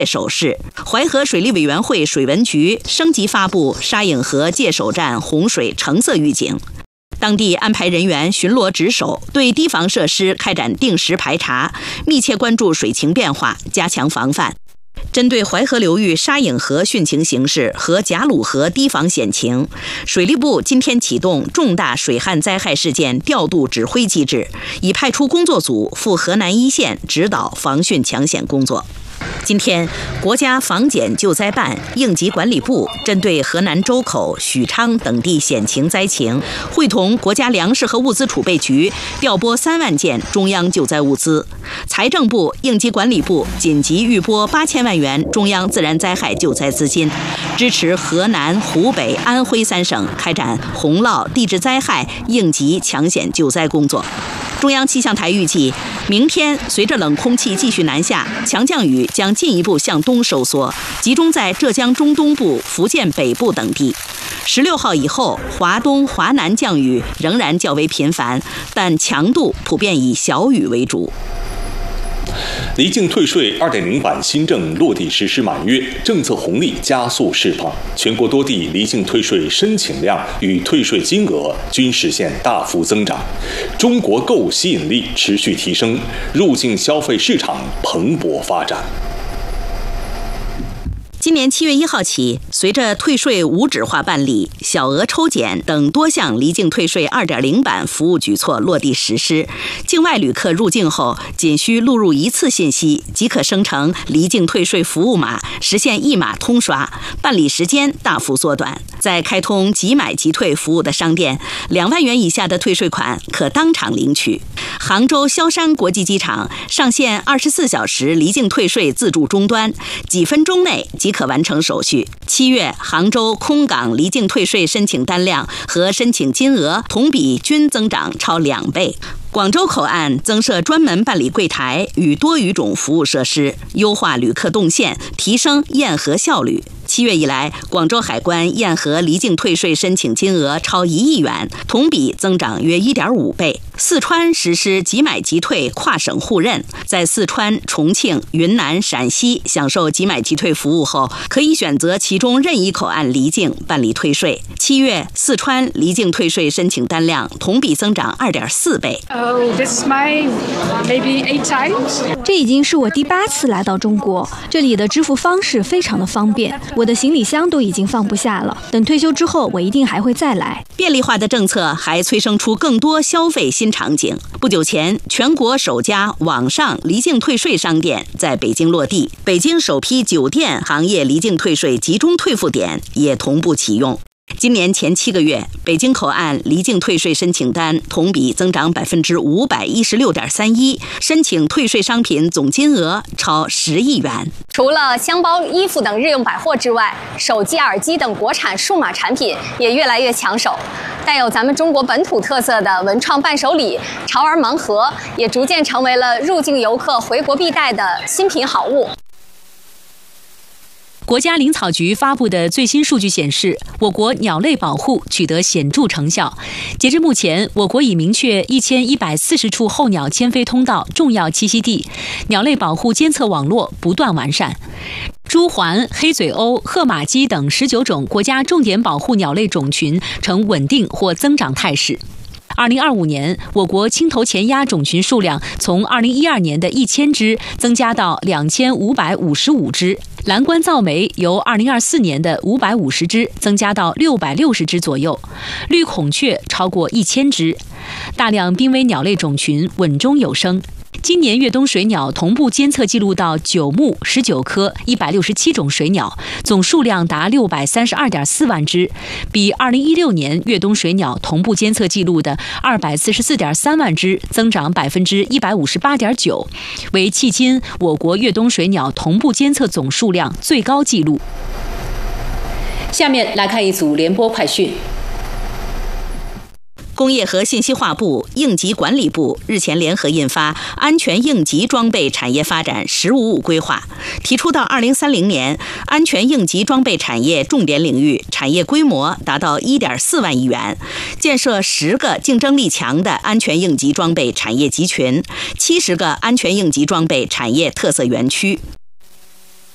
手势。淮河水利委员会水文局升级发布沙影河界首站洪水橙色预警。当地安排人员巡逻值守，对堤防设施开展定时排查，密切关注水情变化，加强防范。针对淮河流域沙影河汛情形势和贾鲁河堤防险情，水利部今天启动重大水旱灾害事件调度指挥机制，已派出工作组赴河南一线指导防汛抢险工作。今天，国家防检救灾办、应急管理部针对河南周口、许昌等地险情灾情，会同国家粮食和物资储备局调拨3万件中央救灾物资。财政部、应急管理部紧急预拨8000万元中央自然灾害救灾资金，支持河南、湖北、安徽3省开展洪涝、地质灾害应急抢险救灾工作。中央气象台预计，明天随着冷空气继续南下，强降雨将进一步向东收缩，集中在浙江中东部、福建北部等地。16号以后，华东、华南降雨仍然较为频繁，但强度普遍以小雨为主。 离境退税2.0版新政落地实施满月，政策红利加速释放，全国多地离境退税申请量与退税金额均实现大幅增长，中国购吸引力持续提升，入境消费市场蓬勃发展。 今年7月1号起，随着退税无纸化办理、小额抽检等多项离境退税2.0版服务举措落地实施，境外旅客入境后仅需录入1次信息，即可生成离境退税服务码，实现一码通刷，办理时间大幅缩短。在开通即买即退服务的商店，2万元以下的退税款可当场领取。杭州萧山国际机场上线24小时离境退税自助终端，几分钟内即可完成手续。7月，杭州空港离境退税申请单量和申请金额同比均增长超2倍。广州口岸增设专门办理柜台与多语种服务设施，优化旅客动线，提升验核效率。7月以来，广州海关验核离境退税申请金额超1亿元，同比增长约1.5倍。四川实施即买即退跨省互认，在四川、重庆、云南、陕西享受即买即退服务后，可以选择其中任意口岸离境办理退税。7月，四川离境退税申请单量同比增长2.4倍。 This is my maybe 8 times. 这已经是我第8次来到中国，这里的支付方式非常的方便，我的行李箱都已经放不下了。等退休之后，我一定还会再来。 便利化的政策还催生出更多消费新场景。不久前，全国首家网上离境退税商店在北京落地，北京首批酒店行业离境退税集中退付点也同步启用。今年前7个月，北京口岸离境退税申请单同比增长516.31%，申请退税商品总金额超10亿元。 除了箱包、衣服等日用百货之外，手机、耳机等国产数码产品也越来越抢手。带有咱们中国本土特色的文创伴手礼、潮儿盲盒，也逐渐成为了入境游客回国必带的新品好物。 国家林草局发布的最新数据显示，我国鸟类保护取得显著成效。截至目前，我国已明确1140处候鸟迁飞通道重要栖息地，鸟类保护监测网络不断完善。朱鹮、黑嘴鸥、褐马鸡等19种国家重点保护鸟类种群呈稳定或增长态势。2025年，我国青头前鸭种群数量从2012年的1000只增加到2555只，蓝冠噪眉由2024年的550只增加到660只左右，绿孔雀超过1000只，大量濒危鸟类种群稳中有升。今年越冬水鸟同步监测记录到9目19科167种水鸟，总数量达632.4万只，比2016年越冬水鸟同步监测记录的244.3万只增长158.9%，为迄今我国越冬水鸟同步监测总数量最高纪录。下面来看一组联播快讯。 工业和信息化部、应急管理部日前联合印发《安全应急装备产业发展“十五五”规划》，提出到2030年，安全应急装备产业重点领域产业规模达到1.4万亿元，建设10个竞争力强的安全应急装备产业集群，70个安全应急装备产业特色园区。